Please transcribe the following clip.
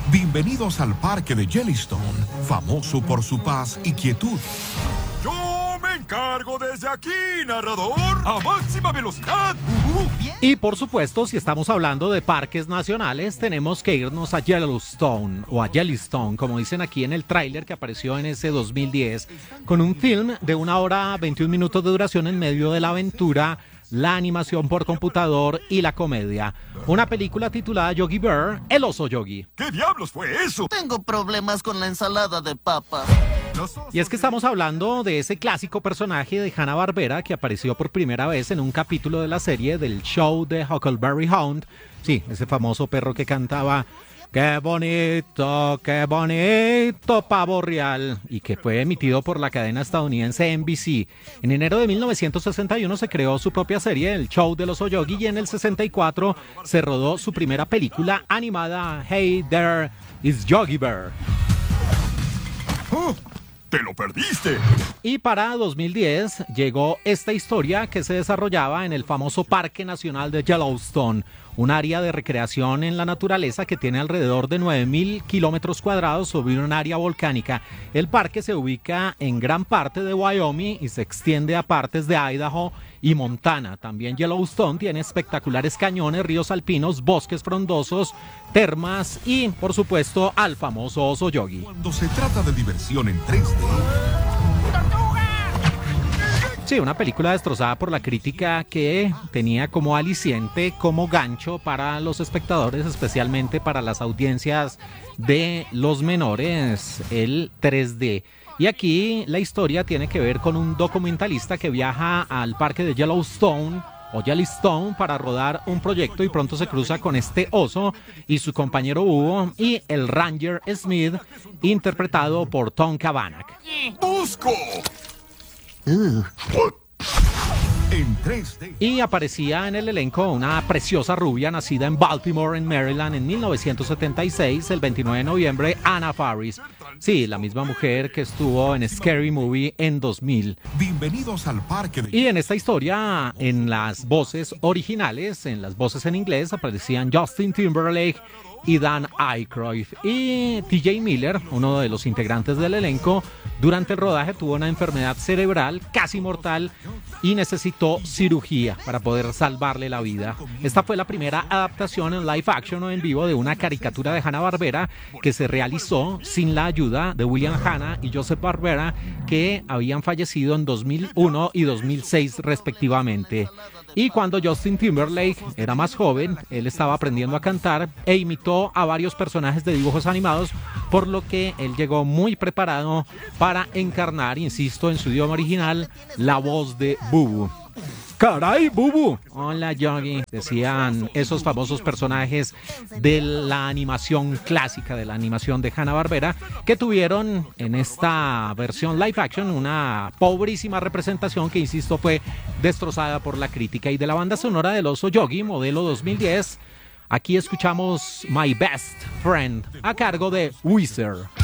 Bienvenidos al parque de Yellowstone, famoso por su paz y quietud. Yo me encargo desde aquí, narrador, a máxima velocidad. Y por supuesto, si estamos hablando de parques nacionales, tenemos que irnos a Yellowstone, o a Yellowstone, como dicen aquí en el tráiler que apareció en ese 2010, con un film de 1 hora 21 minutos de duración en medio de la aventura, la animación por computador y la comedia. Una película titulada Yogi Bear, el oso Yogi. ¿Qué diablos fue eso? Tengo problemas con la ensalada de papa. Y es que estamos hablando de ese clásico personaje de Hanna-Barbera que apareció por primera vez en un capítulo de la serie del show de Huckleberry Hound. Sí, ese famoso perro que cantaba qué bonito pavo real, y que fue emitido por la cadena estadounidense NBC. En enero de 1961 se creó su propia serie, el show del oso Yogi, y en el 64 se rodó su primera película animada, Hey There is Yogi Bear. ¡Oh! ¡Te lo perdiste! Y para 2010 llegó esta historia que se desarrollaba en el famoso Parque Nacional de Yellowstone, un área de recreación en la naturaleza que tiene alrededor de 9.000 kilómetros cuadrados sobre un área volcánica. El parque se ubica en gran parte de Wyoming y se extiende a partes de Idaho y Montana. También Yellowstone tiene espectaculares cañones, ríos alpinos, bosques frondosos, termas y, por supuesto, al famoso oso Yogi. Cuando se trata de diversión en 3D... Sí, una película destrozada por la crítica que tenía como aliciente, como gancho para los espectadores, especialmente para las audiencias de los menores, el 3D. Y aquí la historia tiene que ver con un documentalista que viaja al parque de Yellowstone o Yellowstone para rodar un proyecto y pronto se cruza con este oso y su compañero Hugo y el Ranger Smith, interpretado por Tom Cavanagh. ¡Busco! En 3D. Y aparecía en el elenco una preciosa rubia nacida en Baltimore, en Maryland, en 1976, el 29 de noviembre, Anna Faris. Sí, la misma mujer que estuvo en Scary Movie en 2000. Bienvenidos al parque de... Y en esta historia, en las voces originales, en las voces en inglés, aparecían Justin Timberlake y Dan Aykroyd. Y TJ Miller, uno de los integrantes del elenco, durante el rodaje tuvo una enfermedad cerebral casi mortal y necesitó cirugía para poder salvarle la vida. Esta fue la primera adaptación en live action o en vivo de una caricatura de Hanna-Barbera que se realizó sin la ayuda de William Hanna y Joseph Barbera, que habían fallecido en 2001 y 2006 respectivamente. Y cuando Justin Timberlake era más joven, él estaba aprendiendo a cantar e imitó a varios personajes de dibujos animados, por lo que él llegó muy preparado para encarnar, insisto, en su idioma original, la voz de Bubu. ¡Caray, Bubu! Hola, Yogi, decían esos famosos personajes de la animación clásica, de la animación de Hanna-Barbera, que tuvieron en esta versión live action una pobrísima representación que, insisto, fue destrozada por la crítica. Y de la banda sonora del oso Yogi, modelo 2010, aquí escuchamos My Best Friend, a cargo de Weezer.